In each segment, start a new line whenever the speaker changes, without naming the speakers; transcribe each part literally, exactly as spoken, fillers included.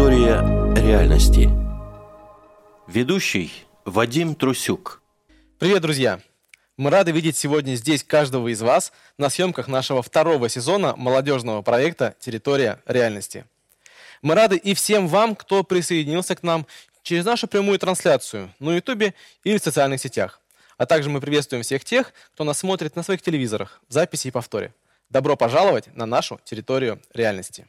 Территория реальности. Ведущий Вадим Трусюк.
Привет, друзья! Мы рады видеть сегодня здесь каждого из вас на съемках нашего второго сезона молодежного проекта «Территория реальности». Мы рады и всем вам, кто присоединился к нам через нашу прямую трансляцию на Ютубе или в социальных сетях. А также мы приветствуем всех тех, кто нас смотрит на своих телевизорах, в записи и повторе. Добро пожаловать на нашу территорию реальности.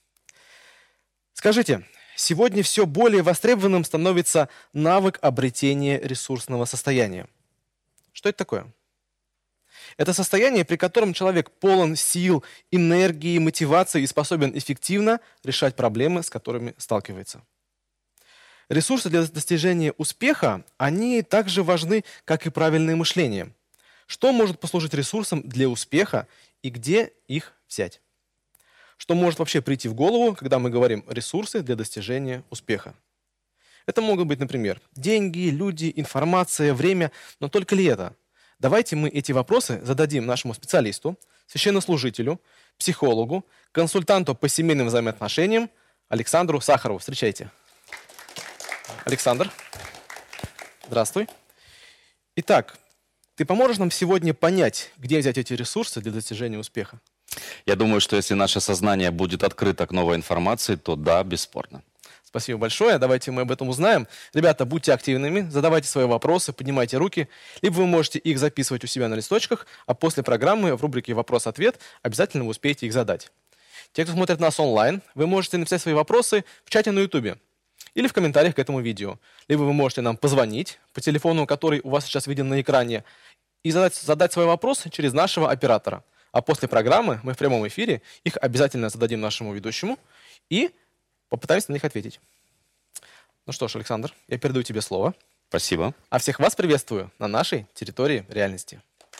Скажите, сегодня все более востребованным становится навык обретения ресурсного состояния. Что это такое? Это состояние, при котором человек полон сил, энергии, мотивации и способен эффективно решать проблемы, с которыми сталкивается. Ресурсы для достижения успеха, они также важны, как и правильное мышление. Что может послужить ресурсом для успеха и где их взять? Что может вообще прийти в голову, когда мы говорим «ресурсы для достижения успеха»? Это могут быть, например, деньги, люди, информация, время, но только ли это? Давайте мы эти вопросы зададим нашему специалисту, священнослужителю, психологу, консультанту по семейным взаимоотношениям Александру Сахарову. Встречайте. Александр, здравствуй. Итак, ты поможешь нам сегодня понять, где взять эти ресурсы для достижения успеха?
Я думаю, что если наше сознание будет открыто к новой информации, то да, бесспорно.
Спасибо большое. Давайте мы об этом узнаем. Ребята, будьте активными, задавайте свои вопросы, поднимайте руки. Либо вы можете их записывать у себя на листочках, а после программы в рубрике «Вопрос-ответ» обязательно вы успеете их задать. Те, кто смотрит нас онлайн, вы можете написать свои вопросы в чате на Ютубе или в комментариях к этому видео. Либо вы можете нам позвонить по телефону, который у вас сейчас виден на экране, и задать, задать свой вопрос через нашего оператора. А после программы мы в прямом эфире их обязательно зададим нашему ведущему и попытаемся на них ответить. Ну что ж, Александр, я передаю тебе слово.
Спасибо.
А всех вас приветствую на нашей территории реальности.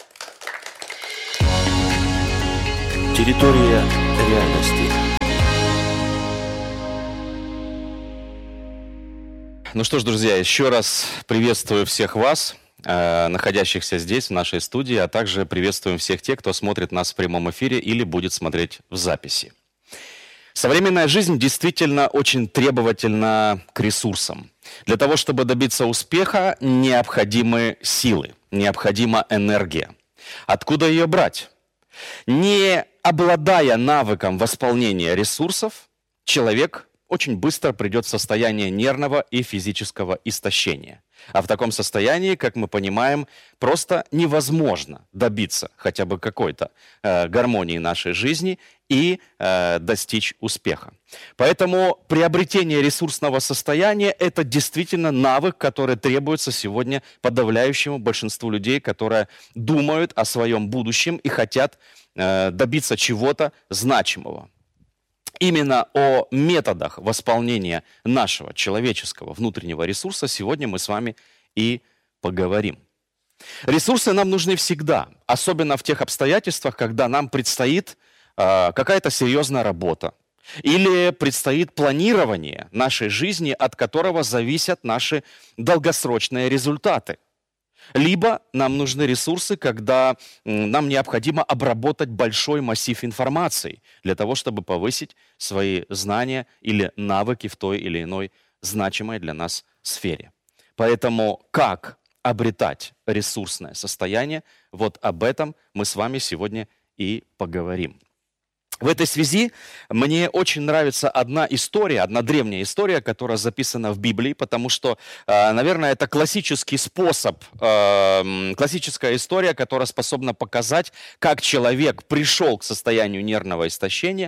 Территория реальности.
Ну что ж, друзья, еще раз приветствую всех вас, э, находящихся здесь, в нашей студии, а также приветствуем всех тех, кто смотрит нас в прямом эфире или будет смотреть в записи. Современная жизнь действительно очень требовательна к ресурсам. Для того, чтобы добиться успеха, необходимы силы, необходима энергия. Откуда ее брать? Не обладая навыком восполнения ресурсов, человек очень быстро придет в состояние нервного и физического истощения. А в таком состоянии, как мы понимаем, просто невозможно добиться хотя бы какой-то э, гармонии нашей жизни и э, достичь успеха. Поэтому приобретение ресурсного состояния – это действительно навык, который требуется сегодня подавляющему большинству людей, которые думают о своем будущем и хотят э, добиться чего-то значимого. Именно о методах восполнения нашего человеческого внутреннего ресурса сегодня мы с вами и поговорим. Ресурсы нам нужны всегда, особенно в тех обстоятельствах, когда нам предстоит э, какая-то серьезная работа или предстоит планирование нашей жизни, от которого зависят наши долгосрочные результаты. Либо нам нужны ресурсы, когда нам необходимо обработать большой массив информации для того, чтобы повысить свои знания или навыки в той или иной значимой для нас сфере. Поэтому как обретать ресурсное состояние, вот об этом мы с вами сегодня и поговорим. В этой связи мне очень нравится одна история, одна древняя история, которая записана в Библии, потому что, наверное, это классический способ, классическая история, которая способна показать, как человек пришел к состоянию нервного истощения.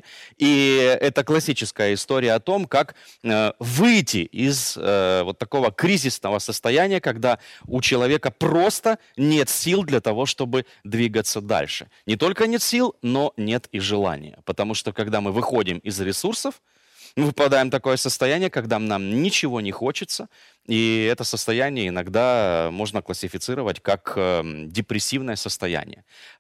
И это классическая история о том, как выйти из вот такого кризисного состояния, когда у человека просто нет сил для того, чтобы двигаться дальше. Не только нет сил, но нет и желания. Потому что, когда мы выходим из ресурсов, мы выпадаем в такое состояние, когда нам ничего не хочется, и это состояние иногда можно классифицировать как депрессивное состояние.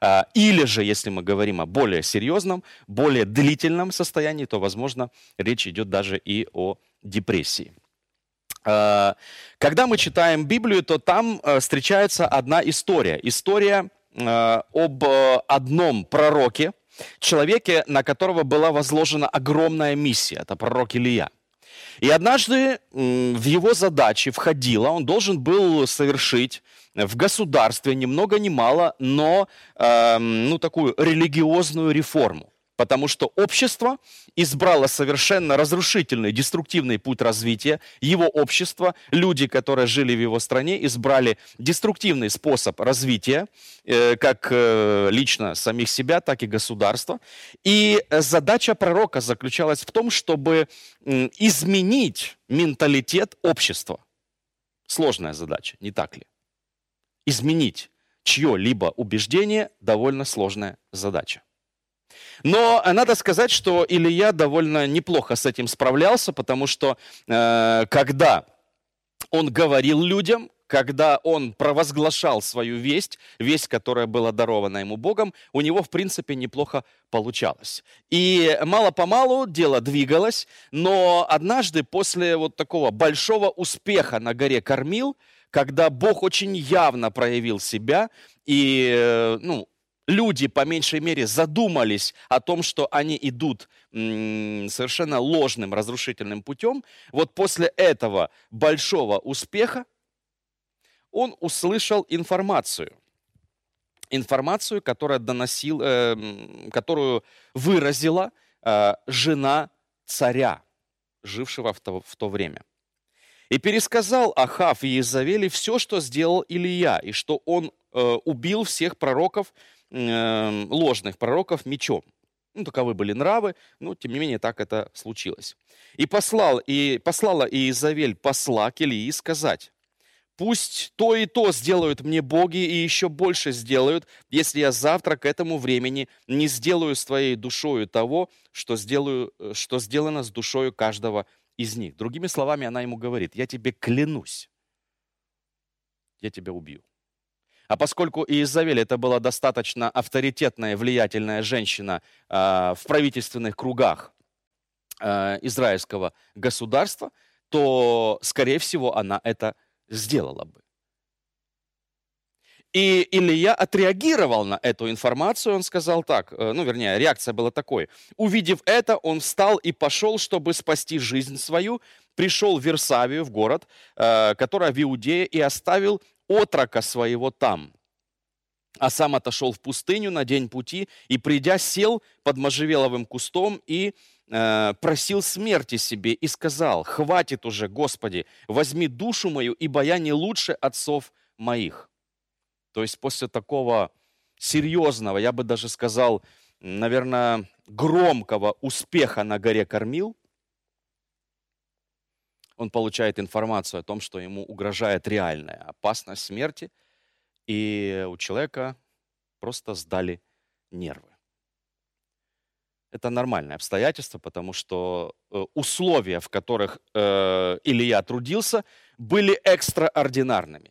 Или же, если мы говорим о более серьезном, более длительном состоянии, то, возможно, речь идет даже и о депрессии. Когда мы читаем Библию, то там встречается одна история. История об одном пророке, человеке, на которого была возложена огромная миссия. Это пророк Илия. И однажды в его задачи входило, он должен был совершить в государстве ни много ни мало, но э, ну, такую религиозную реформу. Потому что общество избрало совершенно разрушительный, деструктивный путь развития. Его общество, люди, которые жили в его стране, избрали деструктивный способ развития, э, как э, лично самих себя, так и государства. И задача пророка заключалась в том, чтобы э, изменить менталитет общества. Сложная задача, не так ли? Изменить чье-либо убеждение – довольно сложная задача. Но надо сказать, что Илия довольно неплохо с этим справлялся, потому что э, когда он говорил людям, когда он провозглашал свою весть, весть, которая была дарована ему Богом, у него, в принципе, неплохо получалось. И мало-помалу дело двигалось, но однажды после вот такого большого успеха на горе Кармил, когда Бог очень явно проявил себя, и, э, ну, люди, по меньшей мере, задумались о том, что они идут м, совершенно ложным, разрушительным путем. Вот после этого большого успеха он услышал информацию. Информацию, которая доносил, э, которую выразила э, жена царя, жившего в то, в то время. И пересказал Ахав и Иезавели все, что сделал Илия, и что он э, убил всех пророков, ложных пророков мечом. Ну, таковы были нравы, но тем не менее так это случилось. И, послал, и послала Иезавель посла к Илии сказать: «Пусть то и то сделают мне боги, и еще больше сделают, если я завтра к этому времени не сделаю с твоей душою того, что, сделаю, что сделано с душою каждого из них». Другими словами, она ему говорит: «Я тебе клянусь, я тебя убью». А поскольку Иезавель это была достаточно авторитетная, влиятельная женщина э, в правительственных кругах э, израильского государства, то, скорее всего, она это сделала бы. И Илия отреагировал на эту информацию, он сказал так, э, ну, вернее, реакция была такой. Увидев это, он встал и пошел, чтобы спасти жизнь свою, пришел в Версавию, в город, э, который в Иудее, и оставил отрока своего там, а сам отошел в пустыню на день пути и, придя, сел под можжевеловым кустом и э, просил смерти себе и сказал: «Хватит уже, Господи, возьми душу мою, ибо я не лучше отцов моих». То есть после такого серьезного, я бы даже сказал, наверное, громкого успеха на горе Кармил, он получает информацию о том, что ему угрожает реальная опасность смерти, и у человека просто сдали нервы. Это нормальное обстоятельство, потому что условия, в которых э, Илия трудился, были экстраординарными.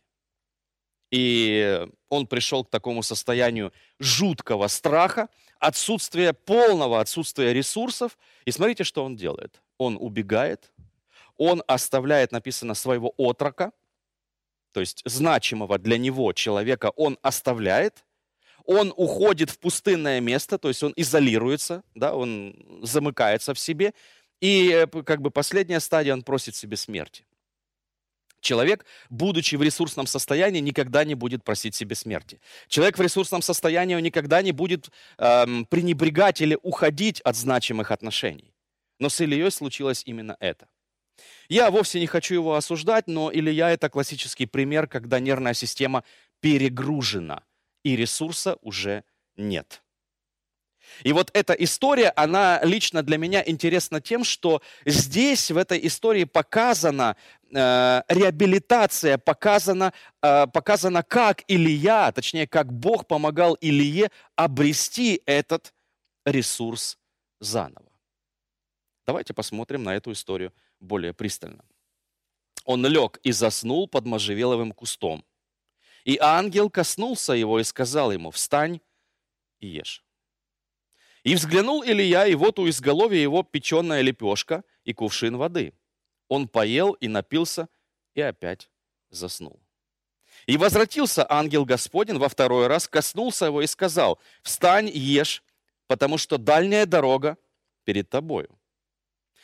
И он пришел к такому состоянию жуткого страха, отсутствия, полного отсутствия ресурсов. И смотрите, что он делает. Он убегает. Он оставляет, написано, своего отрока, то есть значимого для него человека он оставляет. Он уходит в пустынное место, то есть он изолируется, да, он замыкается в себе. И как бы последняя стадия, он просит себе смерти. Человек, будучи в ресурсном состоянии, никогда не будет просить себе смерти. Человек в ресурсном состоянии, он никогда не будет эм, пренебрегать или уходить от значимых отношений. Но с Илией случилось именно это. Я вовсе не хочу его осуждать, но Илия – это классический пример, когда нервная система перегружена, и ресурса уже нет. И вот эта история, она лично для меня интересна тем, что здесь, в этой истории, показана э, реабилитация, показана, э, показана, как Илия, точнее, как Бог помогал Илие обрести этот ресурс заново. Давайте посмотрим на эту историю более пристально. Он лег и заснул под можжевеловым кустом. И ангел коснулся его и сказал ему: «Встань и ешь». И взглянул Илия, и вот у изголовья его печеная лепешка и кувшин воды. Он поел и напился, и опять заснул. И возвратился ангел Господень во второй раз, коснулся его и сказал: «Встань, ешь, потому что дальняя дорога перед тобою».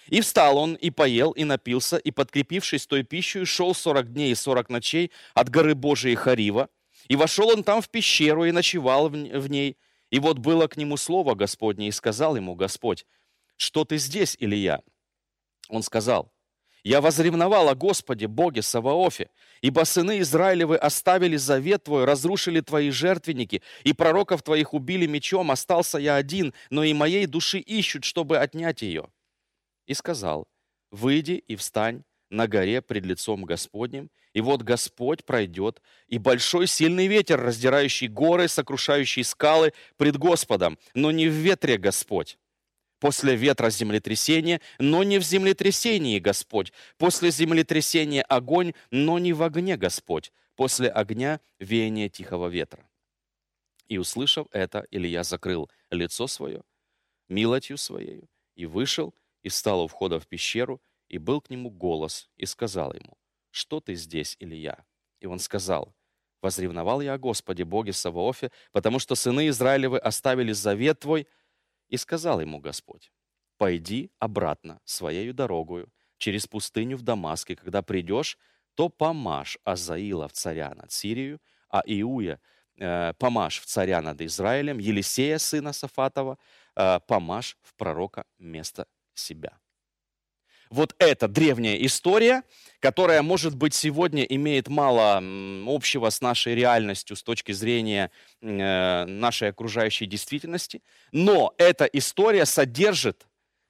И встал он, и поел, и напился, и, подкрепившись той пищей, шел сорок дней и сорок ночей от горы Божией Харива. И вошел он там в пещеру, и ночевал в ней. И вот было к нему слово Господне, и сказал ему Господь: что ты здесь, Илия? Он сказал: я возревновал о Господе, Боге Саваофе, ибо сыны Израилевы оставили завет твой, разрушили твои жертвенники, и пророков твоих убили мечом, остался я один, но и моей души ищут, чтобы отнять ее. И сказал: выйди и встань на горе пред лицом Господним, и вот Господь пройдет, и большой сильный ветер, раздирающий горы, сокрушающий скалы пред Господом, но не в ветре Господь. После ветра землетрясение, но не в землетрясении Господь. После землетрясения огонь, но не в огне Господь. После огня веяние тихого ветра. И, услышав это, Илия закрыл лицо свое милостью своею, и вышел, и встал у входа в пещеру, и был к нему голос, и сказал ему: что ты здесь, Илия? И он сказал: возревновал я о Господе, Боге Саваофе, потому что сыны Израилевы оставили завет твой. И сказал ему Господь: пойди обратно своею дорогою через пустыню в Дамаск, и когда придешь, то помажь Азаила в царя над Сирию, а Иуя э, помажь в царя над Израилем, Елисея, сына Сафатова, э, помажь в пророка вместо себя. Вот это древняя история, которая, может быть, сегодня имеет мало общего с нашей реальностью с точки зрения э, нашей окружающей действительности, но эта история содержит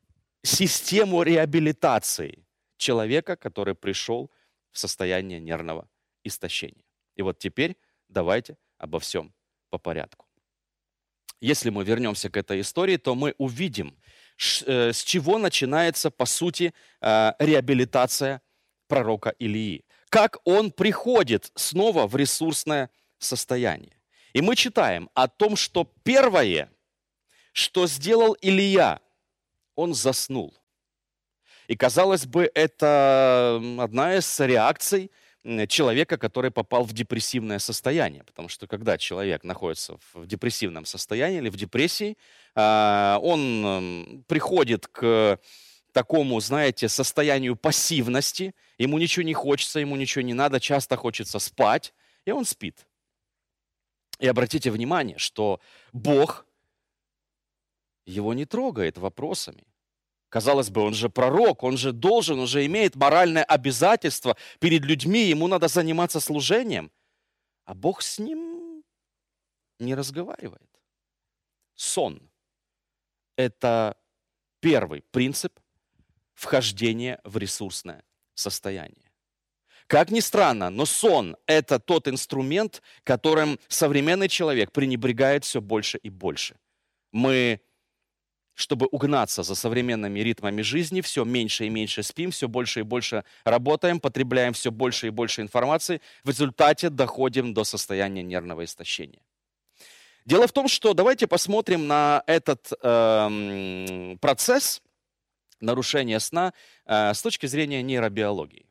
систему реабилитации человека, который пришел в состояние нервного истощения. И вот теперь давайте обо всем по порядку. Если мы вернемся к этой истории, то мы увидим, с чего начинается, по сути, реабилитация пророка Илии. Как он приходит снова в ресурсное состояние. И мы читаем о том, что первое, что сделал Илия, он заснул. И, казалось бы, это одна из реакций человека, который попал в депрессивное состояние. Потому что когда человек находится в депрессивном состоянии или в депрессии, он приходит к такому, знаете, состоянию пассивности, ему ничего не хочется, ему ничего не надо, часто хочется спать, и он спит. И обратите внимание, что Бог его не трогает вопросами. Казалось бы, он же пророк, он же должен, он же имеет моральное обязательство перед людьми, ему надо заниматься служением. А Бог с ним не разговаривает. Сон – это первый принцип вхождения в ресурсное состояние. Как ни странно, но сон – это тот инструмент, которым современный человек пренебрегает все больше и больше. Мы... Чтобы угнаться за современными ритмами жизни, все меньше и меньше спим, все больше и больше работаем, потребляем все больше и больше информации, в результате доходим до состояния нервного истощения. Дело в том, что давайте посмотрим на этот э, процесс нарушения сна э, с точки зрения нейробиологии.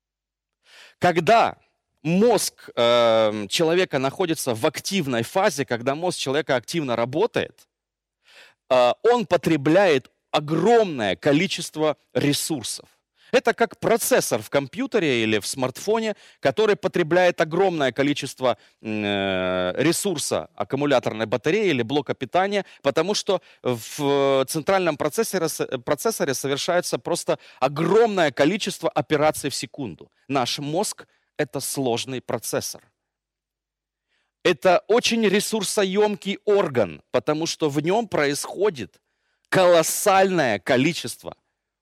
Когда мозг э, человека находится в активной фазе, когда мозг человека активно работает, он потребляет огромное количество ресурсов. Это как процессор в компьютере или в смартфоне, который потребляет огромное количество ресурса аккумуляторной батареи или блока питания, потому что в центральном процессоре, процессоре совершается просто огромное количество операций в секунду. Наш мозг – это сложный процессор. Это очень ресурсоемкий орган, потому что в нем происходит колоссальное количество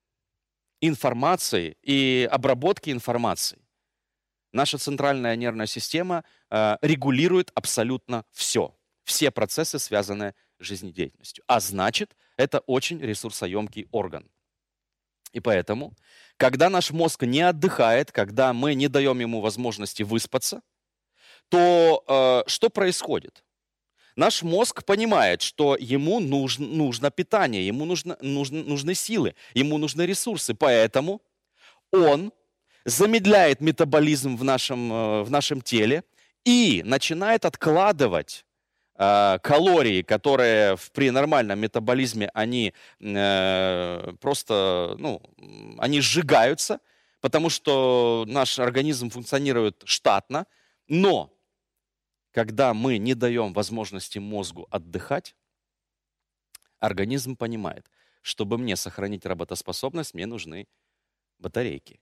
информации и обработки информации. Наша центральная нервная система э, регулирует абсолютно все. Все процессы, связанные с жизнедеятельностью. А значит, это очень ресурсоемкий орган. И поэтому, когда наш мозг не отдыхает, когда мы не даем ему возможности выспаться, то э, что происходит? Наш мозг понимает, что ему нужно, нужно питание, ему нужно, нужно, нужны силы, ему нужны ресурсы. Поэтому он замедляет метаболизм в нашем, э, в нашем теле и начинает откладывать э, калории, которые в, при нормальном метаболизме, они э, просто, ну, они сжигаются, потому что наш организм функционирует штатно, но когда мы не даем возможности мозгу отдыхать, организм понимает, чтобы мне сохранить работоспособность, мне нужны батарейки.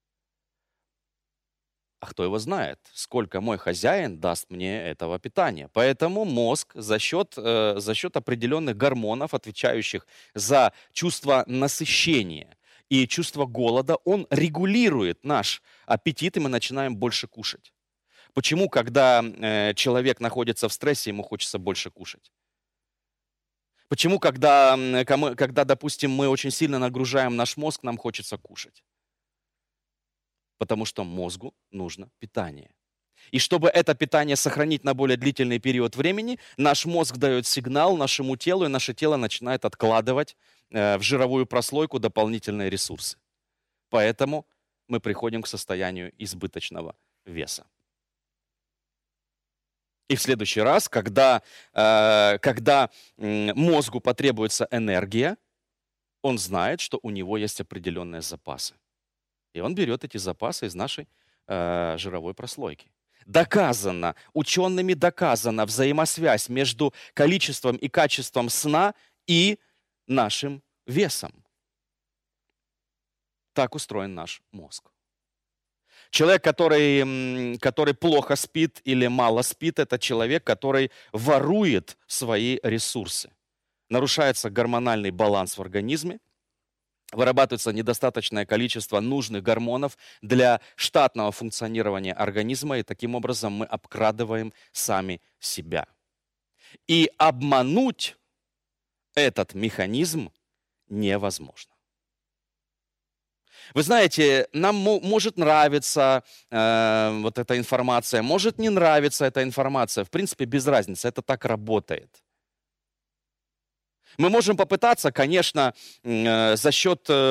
А кто его знает, сколько мой хозяин даст мне этого питания. Поэтому мозг за счет, э, за счет определенных гормонов, отвечающих за чувство насыщения и чувство голода, он регулирует наш аппетит, и мы начинаем больше кушать. Почему, когда э, человек находится в стрессе, ему хочется больше кушать? Почему, когда, когда, допустим, мы очень сильно нагружаем наш мозг, нам хочется кушать? Потому что мозгу нужно питание. И чтобы это питание сохранить на более длительный период времени, наш мозг дает сигнал нашему телу, и наше тело начинает откладывать э, в жировую прослойку дополнительные ресурсы. Поэтому мы приходим к состоянию избыточного веса. И в следующий раз, когда, э, когда э, мозгу потребуется энергия, он знает, что у него есть определенные запасы. И он берет эти запасы из нашей э, жировой прослойки. Доказано, учеными доказана взаимосвязь между количеством и качеством сна и нашим весом. Так устроен наш мозг. Человек, который, который плохо спит или мало спит, это человек, который ворует свои ресурсы. Нарушается гормональный баланс в организме, вырабатывается недостаточное количество нужных гормонов для штатного функционирования организма, и таким образом мы обкрадываем сами себя. И обмануть этот механизм невозможно. Вы знаете, нам может нравиться э, вот эта информация, может не нравиться эта информация. В принципе, без разницы, это так работает. Мы можем попытаться, конечно, э, за счет... Э,